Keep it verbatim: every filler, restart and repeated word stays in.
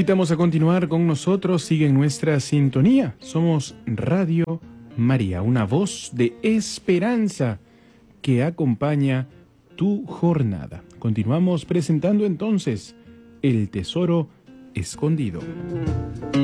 invitamos a continuar con nosotros. Sigue en nuestra sintonía. Somos Radio María, una voz de esperanza que acompaña tu jornada. Continuamos presentando entonces El Tesoro Escondido.